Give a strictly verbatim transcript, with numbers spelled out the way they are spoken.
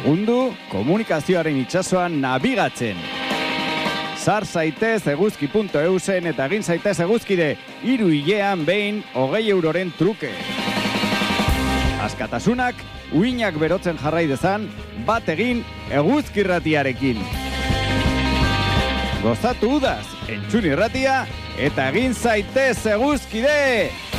lagundu komunikazioaren itsasoan nabigatzen. Sar zaitez eguzki puntu eusen eta egin zaitez eguzkide hiru hilean behin hogei euroren truke. Askatasunak uinak berotzen jarrai dezan, bat egin eguzki irratiarekin. Gozatu udaz, entzun irratia eta egin zaitez eguzkide!